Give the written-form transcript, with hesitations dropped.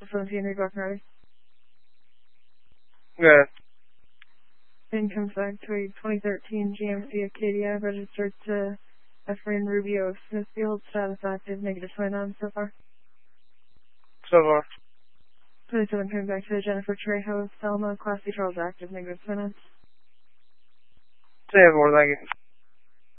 Facility and Reebok Ready. Good. Income back to a 2013 GMC Acadia registered to Efrain Rubio of Smithfield. Status active, -29 so far. So far. 27 coming back to Jennifer Trejo of Selma. Class C Charles active, -29. Say it more, thank you.